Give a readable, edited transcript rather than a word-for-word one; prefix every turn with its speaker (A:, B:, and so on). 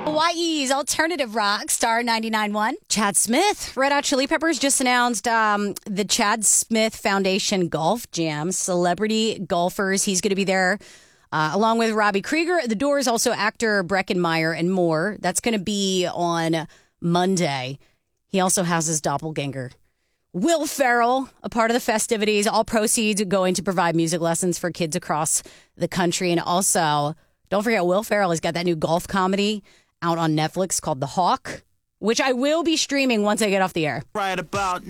A: Hawaii's alternative rock, Star 99.1. Chad Smith, Red Hot Chili Peppers, just announced the Chad Smith Foundation Golf Jam. Celebrity golfers. He's going to be there along with Robbie Krieger. The Doors, also actor Breckenmeyer, and more. That's going to be on Monday. He also has his doppelganger, Will Ferrell, a part of the festivities. All proceeds going to provide music lessons for kids across the country. And also, don't forget, Will Ferrell has got that new golf comedy out on Netflix called The Hawk, which I will be streaming once I get off the air.
B: Right about